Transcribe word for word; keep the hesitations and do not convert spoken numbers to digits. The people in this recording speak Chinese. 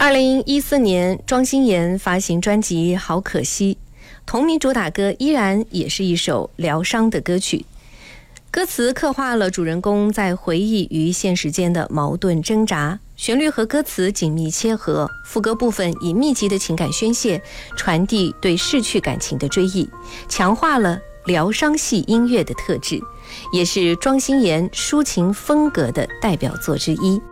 二零一四年，庄心妍发行专辑《好可惜》，同名主打歌依然也是一首疗伤的歌曲。歌词刻画了主人公在回忆与现实间的矛盾挣扎，旋律和歌词紧密切合，副歌部分以密集的情感宣泄，传递对逝去感情的追忆，强化了疗伤系音乐的特质，也是庄心妍抒情风格的代表作之一。